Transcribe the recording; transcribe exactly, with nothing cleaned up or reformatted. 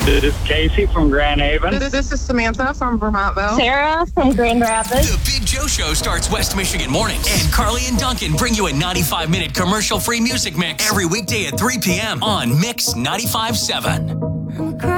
This is Casey from Grand Haven. This, this is Samantha from Vermontville. Sarah from Grand Rapids. The Big Joe Show starts West Michigan mornings. And Carly and Duncan bring you a ninety-five minute commercial-free music mix every weekday at three p.m. on Mix ninety-five point seven.